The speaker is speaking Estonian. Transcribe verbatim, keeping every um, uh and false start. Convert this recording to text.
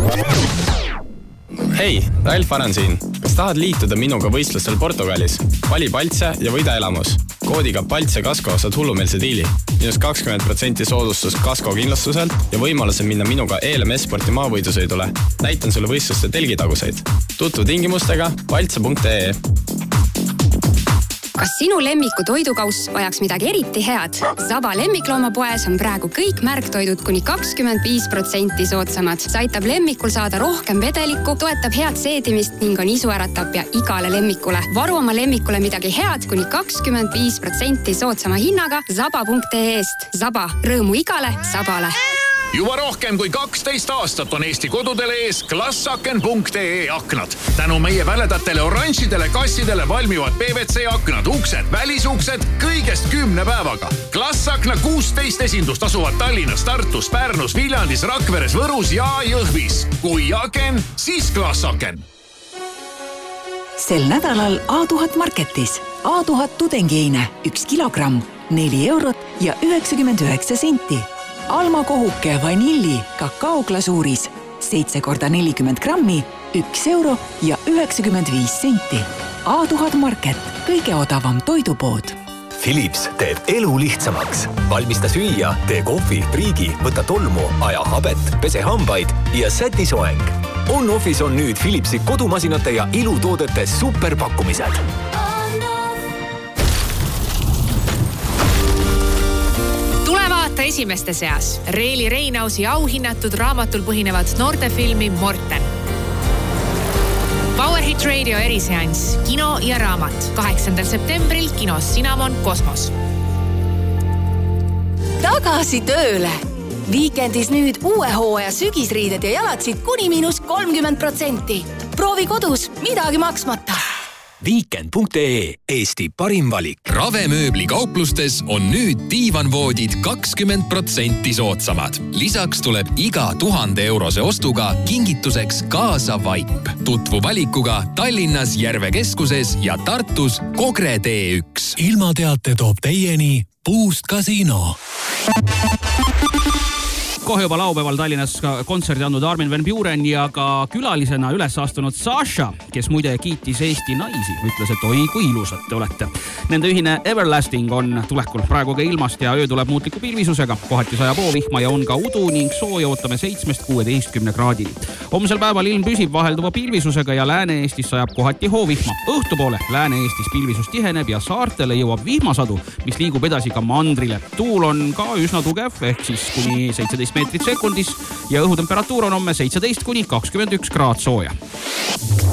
Hei, Ralf Aran siin. Kas tahad liituda minuga võistlustel Portugalis? Vali Paltse ja võida elamus. Koodiga Paltse Kasko saad hullumeelse diili. Minus kakskümmend protsenti soodustus Kasko kindlustuselt ja võimaluse minna minuga E L M S-sporti maavõidusõidule. Näitan sulle võistluste telgitaguseid. Tutvu tingimustega paltse punkt ee. Kas sinu lemmiku toidukauss vajaks midagi eriti head? Zaba lemmikloomapoes on praegu kõik märktoidud kuni kakskümmend viis protsenti soodsamad. See aitab lemmikul saada rohkem vedelikku, toetab head seedimist ning on isuäratapja igale lemmikule. Varu oma lemmikule midagi head kuni kakskümmend viis protsenti soodsama hinnaga zaba punkt ee-st. Zaba, rõõmu igale sabale. Juba rohkem kui kaksteist aastat on Eesti kodudele ees klassaken punkt ee aknad. Tänu meie väledatele oranžidele kassidele valmivad P V C aknad, uksed, välisuksed kõigest kümne päevaga. Klassakna kuusteist esindust asuvad Tallinnas, Tartus, Pärnus, Viljandis, Rakveres, Võrus ja Jõhvis. Kui aken, siis klassaken. Sel nädalal A tuhat Marketis. A tuhat tudengiine, üks kilogramm, neli eurot ja üheksakümmend üheksa senti. Alma kohuke vanilli kakaoglasuuris seitse korda nelikümmend grammi, üks euro ja üheksakümmend viis senti. A tuhat Market, kõige odavam toidupood. Philips teeb elu lihtsamaks. Valmista süüa, tee kohvi, priigi, võta tolmu, aja habet, pese hambaid ja säti soeng. On-Office on nüüd Philipsi kodumasinate ja ilutoodete superpakkumised. Esimeste seas Reili Reinausi auhinnatud raamatul põhinevad noortefilmi Morten. Power Hit Radio eriseanss Kino ja raamat kaheksandal septembril kinos Cinnamon Kosmos. Tagasi tööle! Viikendis nüüd uue hooaja sügisriided ja jalatsid kuni miinus kolmkümmend protsenti. Proovi kodus, midagi maksmata. Weekend punkt ee, Eesti parim valik. Ravemööbli kauplustes on nüüd diivanvoodid kakskümmend protsenti soodsamad. Lisaks tuleb iga tuhande eurose ostuga kingituseks kaasa vaip. Tutvu valikuga Tallinnas Järve keskuses ja Tartus Kogre tee üks. Ilmateate toob teieni Boost Casino. Kohe juba laupäeval Tallinnas kontserdi andnud Armin van Buuren ja ka külalisena üles astunud Sasha, kes muide kiitis Eesti naisi, ütles, et oi kui ilusad te olete. Nende ühine Everlasting on tulekul praegu ka ilmast ja öö tuleb muutliku pilvisusega. Kohati sajab oovihma ja on ka udu ning sooja ootame seitsmest kuueteistkümne kraadini. Homsel päeval ilm püsib vahelduva pilvisusega ja Lääne-Eestis sajab kohati hoovihma. Õhtupoole Lääne-Eestis pilvisus tiheneb ja saartele jõuab vihmasadu, mis liigub edasi ka mandrile. Tuul on ka üsna tugev, ehk siis kuni seitseteist meetrit sekundis ja õhutemperatuur on homme seitseteist kuni kakskümmend üks kraad sooja.